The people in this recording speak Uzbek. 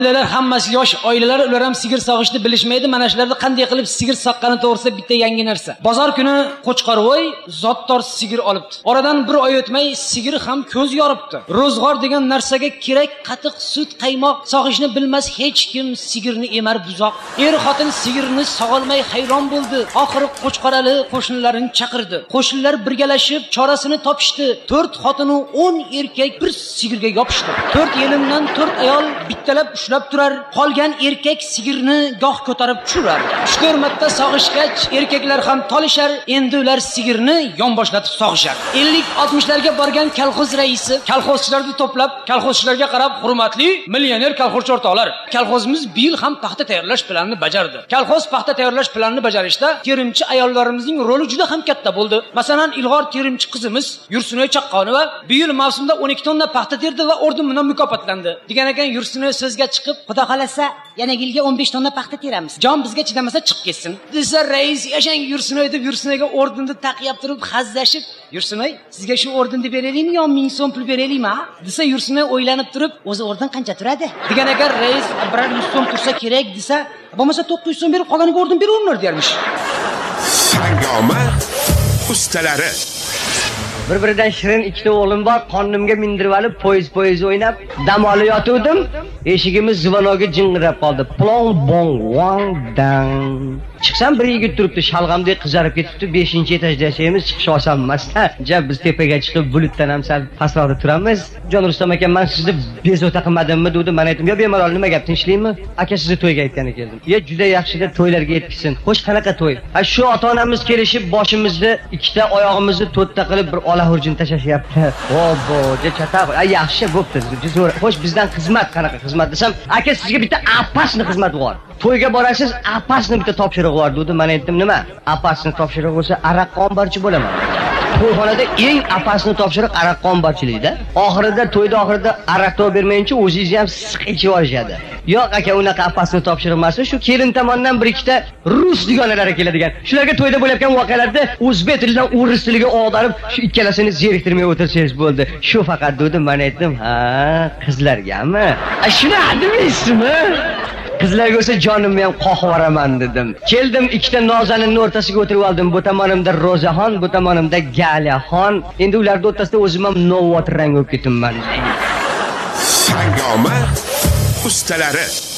Ular hammasi yosh oilalar, ular ham sigir sog'ishni bilishmaydi. Mana shularni qanday qilib sigir soqqani to'g'risida bitta yangi narsa. Bozor kuni Qo'chqorvoy zotdor sigir olibdi. Oradan bir oy o'tmay sigir ham ko'z yoribdi. Ro'zg'or degan narsaga kerak qatiq, sut, qaymoq sog'ishni bilmas hech kim sigirni emar buzoq. Er xotin sigirni sog'olmay hayron bo'ldi. Oxiri Qo'chqorali qo'shnilarini chaqirdi. Qo'shnilar birgalashib chorasini topishdi. 4 xotinu 10 erkak bir sigirga yopishdi. 4 yelimdan 4 ayol bittalab ushlab turar. Qolgan erkak sigirni goh ko'tarib tushirar. 3-4 marta sog'ishgach, erkaklar ham tolishar. Endi ular sigirni yonboshlatib sog'ishar. 50-60larga borgan kolxoz raisi kolxozchilarni to'plab, kolxozchilarga qarab, "Hurmatli millioner kolxozchi o'rtoqlar, kolxozimiz bu yil ham paxta tayyorlash planini bajardi. Kolxoz paxta tayyorlash planini bajarishda terimchi ayollarimizning roli juda ham katta bo'ldi. Masalan, ilg'or terimchi qizimiz Yursunoy Chaqqonova bu yil mavsumda 12 tonna paxta terdi va orden bilan mukofotlandi." Degan ekan, Yursunoy so'zga chiqib, "Xudo xolasa, yana yilga 15 tonna paxta teramiz. Jon bizga chidamasa chiqib ketsin." Desa, rais yashang Yursunoy deb Yursunoyga ordenni taqiyab turib xazlashib, "Yursunoy, sizga shu ordenni beraylikmi yo 1000 so'm pul beraylikmi?" Desa, Yursunoy o'ylanib turib, "O'zi orden qancha turadi?" Degan ekan, rais "100 so'm tursa kerak" desa, "Bo'lmasa 900 so'm berib qolganiga orden beraveringlar" dermish. Sangoma ustalari. Bir-biridan shirin ikkita o'g'lim bor, qornimga mindirib olib, poyiz o'ynab, dam olib yotuvdim. Eshigimiz zivanoga jing'irab qoldi. Plong bong wang dang. Chiqsam bir yigit turibdi, shalg'amdek qizarib ketibdi. 5-etajda yashaymiz, chiqish oson emas. Jab biz tepaga chiqib, bulutdan ham sal pastroqda turamiz. Jon Rustam aka, men sizni bezovta qilmadimmi dedi. Men aytdim, "Yo, bemalol, nima gap, tinchlikmi? Aka sizni to'yga aytgan ekandim." "Yo, juda yaxshi-da to'ylarga yetkizsin." "Xo'sh, qanaqa to'y?" "Ha, shu ota-onamiz kelishib, boshimizni ikkita oyog'imizni to'rtta qilib bir olahurjin tashashyapti." "Obbo, chataq. Ay, yaxshi bo'pti. Xo'sh, bizdan xizmat qanaqa xizmat desam, "Aka, sizga bitta apasni xizmat bor. To'yga borasiz, apasni bitta topshiriq bor" dedi. Men aytdim, "Nima? Apasni topshiriq bo'lsa, aroq omborchi bo'laman." To'yxonada eng apasni topshiriq aroq omborchilikda. Oxirida to'yda oxirida aroq to'p bermayincha o'zingizni ham siq ichib olishadi. "Yo'q aka, unaqa apasni topshiriq emas, shu kelin tomonidan bir ikkita rus dugonalari keladigan. Shularga to'yda bo'layotgan voqealarda o'zbek tilidan o'ris tiliga og'darib, shu ikkalasini zeriktirmay o'tirsangiz bo'ldi. Shu faqat" dedi. Men aytdim, "Ha, qizlargami? Shuni deysizmi? Qizlarga bo'lsa jonimni ham qoqib yuboraman" dedim. Keldim, ikkita nozaninning o'rtasiga o'tirib oldim. Bu tomonimda Rozaxon, bu tomonimda Galiyaxon. Endi ularning o'rtasida o'zim ham novvotir rang bo'lib ketibman. Sangoma ustalari.